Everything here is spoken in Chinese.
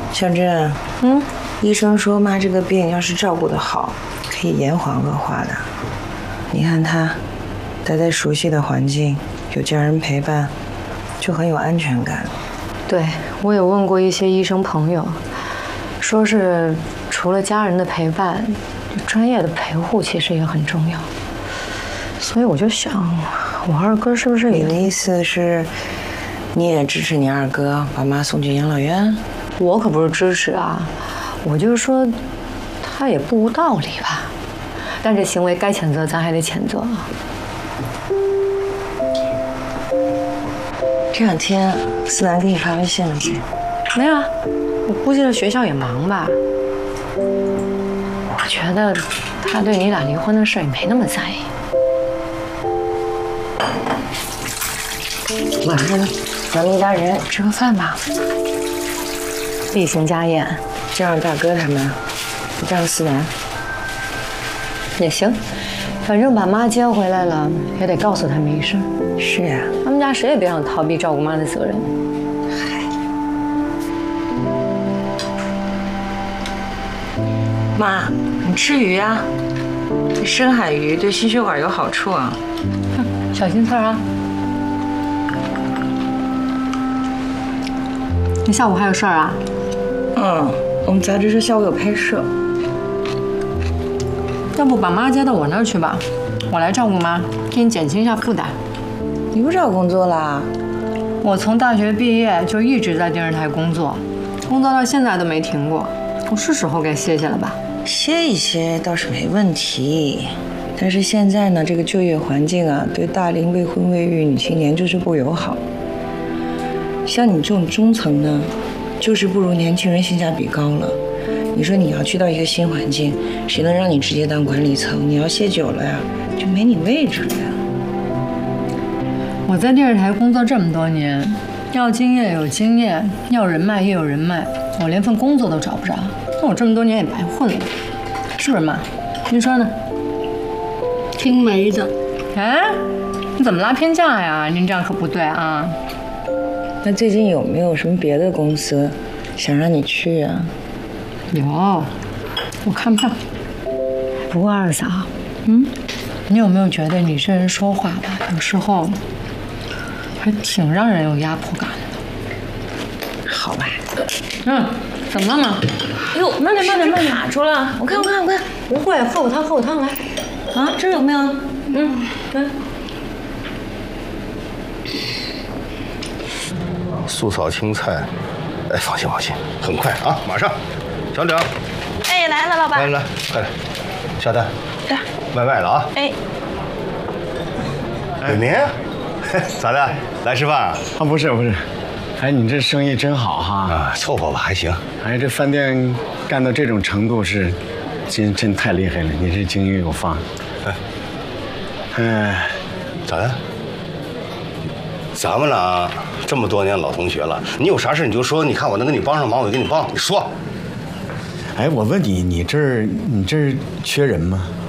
小珍，医生说妈这个病要是照顾得好，可以延缓恶化的。你看她，待在熟悉的环境，有家人陪伴，就很有安全感。 对，我也问过一些医生朋友，说是除了家人的陪伴，专业的陪护其实也很重要。所以我就想，我二哥是不是也…… 你的意思是，你也支持你二哥把妈送进养老院？ 我可不是支持啊，我就是说，他也不无道理吧。但这行为该谴责，咱还得谴责啊。 这两天思南给你发微信了没？ 没有啊，我估计这学校也忙吧。我觉得他对你俩离婚的事也没那么在意。 晚上咱们一家人吃个饭吧， 例行家宴， 叫上大哥他们，叫上思南也行。反正把妈接回来了，也得告诉他们一声。 是呀， 他们家谁也别想逃避照顾妈的责任。 嗨，妈，你吃鱼啊？深海鱼对心血管有好处啊。 小心刺啊！你下午还有事儿啊？ 我们杂志社下午有拍摄。 要不把妈接到我那儿去吧，我来照顾妈，给你减轻一下负担。 你不找工作啦？ 我从大学毕业就一直在电视台工作，工作到现在都没停过，我是时候该歇歇了吧？ 歇一歇倒是没问题，但是现在呢，这个就业环境啊，对大龄未婚未育女青年就是不友好。像你这种中层呢，就是不如年轻人性价比高了。你说你要去到一个新环境，谁能让你直接当管理层？你要歇久了呀，就没你位置了呀。 我在电视台工作这么多年，要经验有经验，要人脉也有人脉，我连份工作都找不着，那我这么多年也白混了，是不是妈？您说呢？ 听没的。 啊？你怎么拉偏架呀？您这样可不对啊！ 那最近有没有什么别的公司想让你去啊？ 有，我看不上。不过二嫂，你有没有觉得你这人说话吧，有时候还挺让人有压迫感的？ 好吧。 怎么了嘛？ 哎呦，慢点，卡住了。我看。 不会，喝口汤来。 啊，这有没有？ 素炒青菜，哎，放心，很快啊，马上。小整， 哎，来了，老板。 来，快点，下单。 来， 外卖了啊。 哎， 伟民，咋的？来吃饭啊？ 啊，不是，哎，你这生意真好哈！ 啊，凑合吧，还行。 哎，这饭店干到这种程度是，真太厉害了，你这经验有方。哎， 咋的？咱们俩这么多年老同学了，你有啥事你就说，你看我能给你帮上忙，我就给你帮。你说。 哎，我问你，你这儿缺人吗？